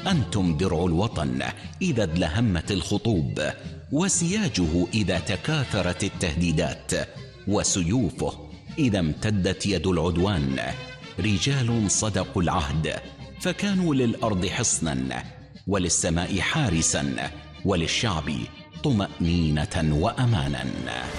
أنتم درع الوطن إذا ادلهمت الخطوب، وسياجه إذا تكاثرت التهديدات، وسيوفه إذا امتدت يد العدوان. رجال صدقوا العهد فكانوا للأرض حصنا، وللسماء حارسا، وللشعب طمأنينة وأمانا.